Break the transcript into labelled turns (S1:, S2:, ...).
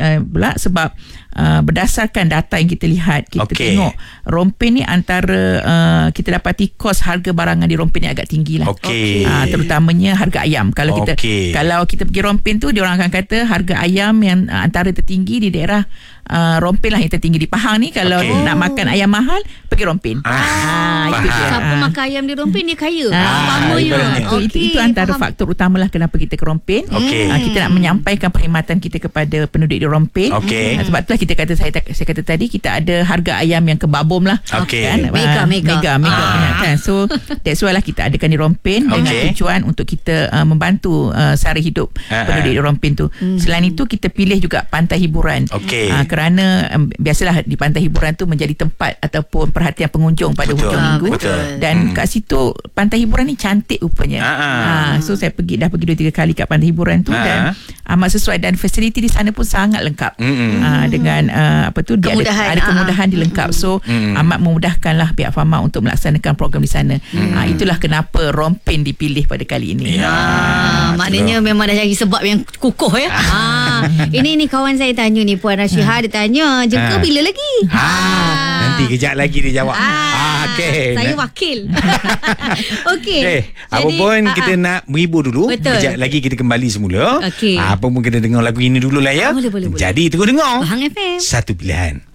S1: pula sebab berdasarkan data yang kita lihat, kita tengok Rompin ni antara kita dapati kos harga barangan di Rompin ni agak tinggi lah. Terutamanya harga ayam. Kalau kita pergi Rompin tu, dia orang akan kata harga ayam yang antara tertinggi di daerah Rompin lah yang tertinggi. Di Pahang ni kalau nak makan ayam mahal, pergi Rompin. Itu dia.
S2: Siapa makan ayam di Rompin dia kaya.
S1: Itu antara faktor utamalah kenapa kita ke Rompin. Kita nak menyampaikan perkhidmatan kita kepada penduduk di Rompin. Sebab itulah kita kata, saya kata tadi, kita ada harga ayam yang kebabom lah. Kan? Mega kan? So that's why lah kita adakan di Rompin dengan tujuan untuk kita membantu sara hidup penduduk di Rompin tu. Selain itu, kita pilih juga pantai hiburan. Kerana biasalah di pantai hiburan tu menjadi tempat ataupun perhatian pengunjung pada hujung minggu. Dan kat situ pantai hiburan ni cantik rupanya. So saya dah pergi 2-3 kali kat pantai hiburan tu dan amat sesuai, dan fasiliti di sana pun sangat lengkap. Dengan ada kemudahan dilengkap. So amat memudahkanlah pihak Fama untuk melaksanakan program di sana. Itulah kenapa Rompin dipilih pada kali ini.
S2: Maknanya memang dah cari sebab yang kukuh ya. Ini kawan saya tanya ni, Puan Rashiha, dia tanya jengka bila lagi?
S3: Nanti kejap lagi dia jawab.
S2: Saya wakil.
S3: Apa pun kita nak menghibur dulu. Kejap lagi kita kembali semula. Apa pun kita dengar lagu ini dulu lah ya.
S2: Boleh.
S3: Jadi terus dengar
S2: Bahang FM,
S3: satu pilihan.